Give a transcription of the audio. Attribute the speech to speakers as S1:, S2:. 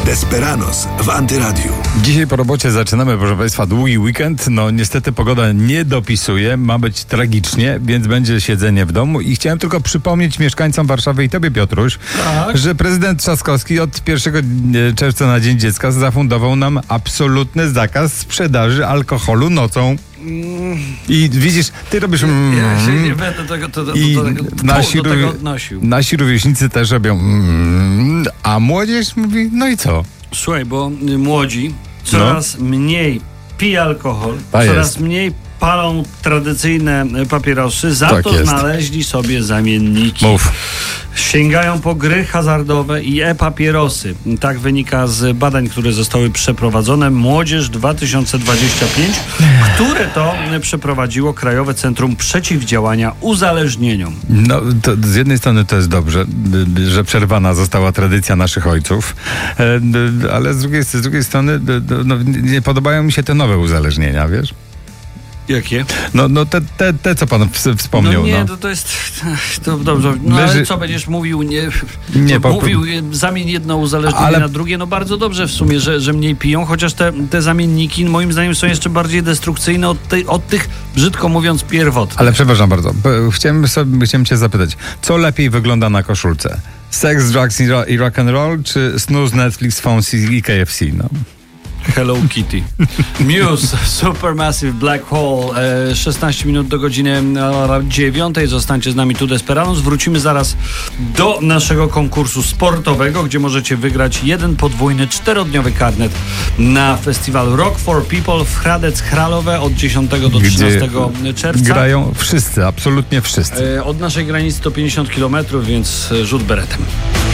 S1: Desperados w Antyradiu.
S2: Dzisiaj po robocie zaczynamy, proszę Państwa, długi weekend. No niestety pogoda nie dopisuje, ma być tragicznie, więc będzie siedzenie w domu. I chciałem tylko przypomnieć mieszkańcom Warszawy i Tobie, Piotruś, że prezydent Trzaskowski od 1 czerwca na Dzień Dziecka zafundował nam absolutny zakaz sprzedaży alkoholu nocą. I widzisz, ty robisz
S3: Ja się nie będę tego do tego odnosił.
S2: Nasi rówieśnicy też robią a młodzież mówi, no i co?
S3: Słuchaj, bo młodzi coraz mniej piją alkohol, coraz mniej palą tradycyjne papierosy, za to znaleźli sobie zamienniki. Sięgają po gry hazardowe i e-papierosy. Tak wynika z badań, które zostały przeprowadzone. Młodzież 2025, które to przeprowadziło Krajowe Centrum Przeciwdziałania Uzależnieniom.
S2: No, to z jednej strony to jest dobrze, że przerwana została tradycja naszych ojców, ale z drugiej strony nie podobają mi się te nowe uzależnienia, wiesz?
S3: Jakie?
S2: No te co pan wspomniał.
S3: No nie, to jest... To dobrze, ale co będziesz mówił? Mówił, zamień jedno uzależnienie na drugie. No bardzo dobrze w sumie, że mniej piją, chociaż te zamienniki moim zdaniem są jeszcze bardziej destrukcyjne od tych, brzydko mówiąc, pierwotnych.
S2: Ale przepraszam bardzo, chciałem cię zapytać, co lepiej wygląda na koszulce? Sex, drugs i rock and roll, czy snooze, Netflix, Fonzie i KFC? No.
S3: Hello Kitty. Muse, Supermassive Black Hole. 16 minut do godziny 9. Zostańcie z nami tu Desperados. Wrócimy zaraz do naszego konkursu sportowego, gdzie możecie wygrać jeden podwójny 4-dniowy karnet na festiwal Rock for People w Hradec Králové od 10 do 13 czerwca.
S2: Grają wszyscy, absolutnie wszyscy.
S3: Od naszej granicy to 50 km, więc rzut beretem.